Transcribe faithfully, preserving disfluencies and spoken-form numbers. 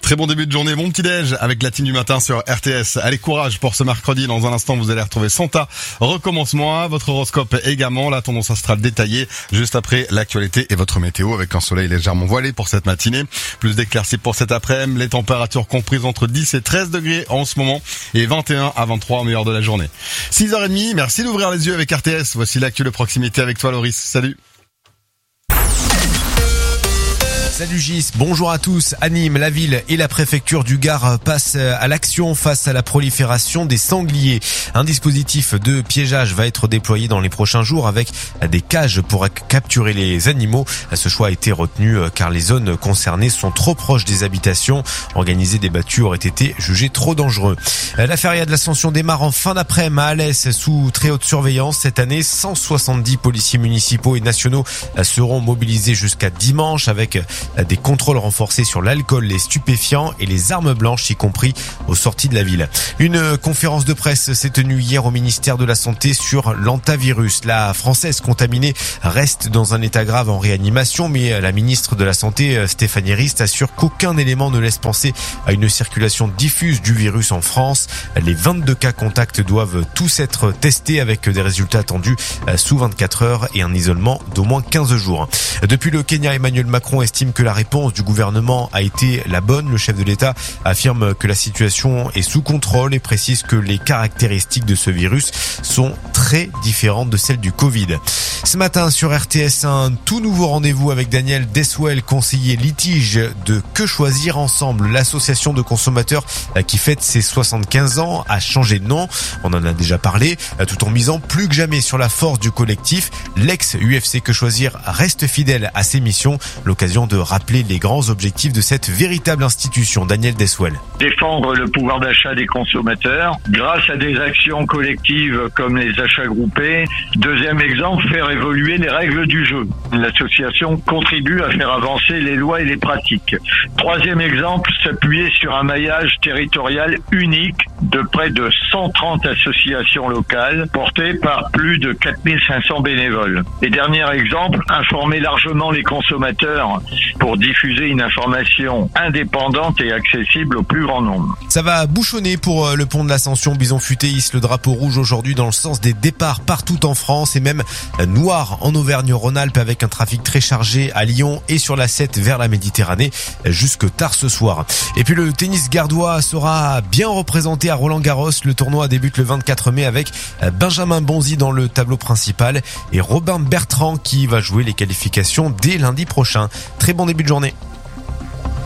Très bon début de journée, bon petit déj avec la team du matin sur R T S. Allez, courage pour ce mercredi. Dans un instant, vous allez retrouver Santa. Recommence-moi, votre horoscope également, la tendance astrale détaillée juste après l'actualité et votre météo avec un soleil légèrement voilé pour cette matinée. Plus d'éclaircies pour cet après-midi, les températures comprises entre dix et treize degrés en ce moment et vingt et un à vingt-trois au meilleur de la journée. six heures trente, merci d'ouvrir les yeux avec R T S. Voici l'actu de proximité avec toi Loris. Salut. Salut Gis, bonjour à tous. À Nîmes, la ville et la préfecture du Gard passent à l'action face à la prolifération des sangliers. Un dispositif de piégeage va être déployé dans les prochains jours avec des cages pour capturer les animaux. Ce choix a été retenu car les zones concernées sont trop proches des habitations. Organiser des battues aurait été jugé trop dangereux. La feria de l'Ascension démarre en fin d'après-midi à Alès sous très haute surveillance. Cette année, cent soixante-dix policiers municipaux et nationaux seront mobilisés jusqu'à dimanche avec des contrôles renforcés sur l'alcool, les stupéfiants et les armes blanches, y compris aux sorties de la ville. Une conférence de presse s'est tenue hier au ministère de la Santé sur l'hantavirus. La Française contaminée reste dans un état grave en réanimation, mais la ministre de la Santé, Stéphanie Rist, assure qu'aucun élément ne laisse penser à une circulation diffuse du virus en France. Les vingt-deux cas contacts doivent tous être testés avec des résultats attendus sous vingt-quatre heures et un isolement d'au moins quinze jours. Depuis le Kenya, Emmanuel Macron estime que la réponse du gouvernement a été la bonne. Le chef de l'État affirme que la situation est sous contrôle et précise que les caractéristiques de ce virus sont très différentes de celles du Covid. Ce matin sur R T S, un tout nouveau rendez-vous avec Daniel Deswell, conseiller litige de Que Choisir Ensemble. L'association de consommateurs qui fête ses soixante-quinze ans a changé de nom. On en a déjà parlé, tout en misant plus que jamais sur la force du collectif. L'ex-U F C Que Choisir reste fidèle à ses missions. L'occasion de rappeler les grands objectifs de cette véritable institution. Daniel Deswell. Défendre le pouvoir d'achat des consommateurs grâce à des actions collectives comme les achats groupés. Deuxième exemple, faire évoluer les règles du jeu. L'association contribue à faire avancer les lois et les pratiques. Troisième exemple, s'appuyer sur un maillage territorial unique de près de cent trente associations locales portées par plus de quatre mille cinq cents bénévoles. Et dernier exemple, informer largement les consommateurs pour diffuser une information indépendante et accessible au plus grand nombre. Ça va bouchonner pour le pont de l'Ascension. Bison Futé hisse le drapeau rouge aujourd'hui dans le sens des départs partout en France et même noir en Auvergne-Rhône-Alpes avec un trafic très chargé à Lyon et sur la sept vers la Méditerranée jusque tard ce soir. Et puis le tennis gardois sera bien représenté à Roland-Garros. Le tournoi débute le vingt-quatre mai avec Benjamin Bonzi dans le tableau principal et Robin Bertrand qui va jouer les qualifications dès lundi prochain. Très bon début de journée.